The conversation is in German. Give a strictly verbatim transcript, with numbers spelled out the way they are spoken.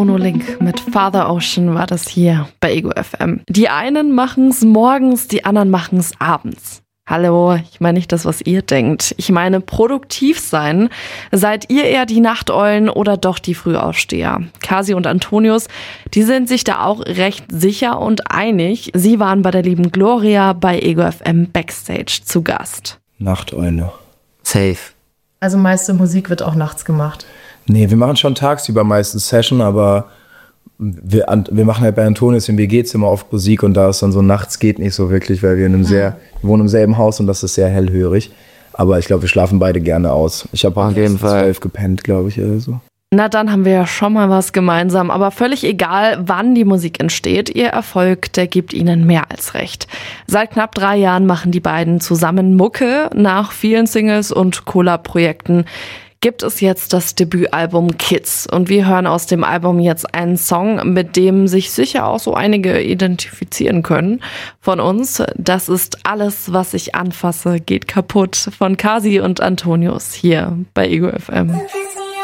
Monolink mit Father Ocean war das hier bei Ego F M. Die einen machen's morgens, die anderen machen's abends. Hallo, ich meine nicht das, was ihr denkt. Ich meine produktiv sein. Seid ihr eher die Nachteulen oder doch die Frühaufsteher? Kasi und Antonius, die sind sich da auch recht sicher und einig. Sie waren bei der lieben Gloria bei Ego F M Backstage zu Gast. Nachteule. Safe. Also meiste Musik wird auch nachts gemacht. Nee, wir machen schon tagsüber meistens Session, aber wir, wir machen halt bei Antonius im W G-Zimmer oft Musik und da ist dann so nachts geht nicht so wirklich, weil wir in einem sehr, wir wohnen im selben Haus und das ist sehr hellhörig. Aber ich glaube, wir schlafen beide gerne aus. Ich habe Auf jeden Fall zwölf gepennt, glaube ich, oder so. Na, dann haben wir ja schon mal was gemeinsam, aber völlig egal, wann die Musik entsteht, ihr Erfolg, der gibt ihnen mehr als recht. Seit knapp drei Jahren machen die beiden zusammen Mucke. Nach vielen Singles und Collab-Projekten gibt es jetzt das Debütalbum Kids und wir hören aus dem Album jetzt einen Song, mit dem sich sicher auch so einige identifizieren können von uns. Das ist Alles, was ich anfasse, geht kaputt von Kasi und Antonius hier bei Ego F M.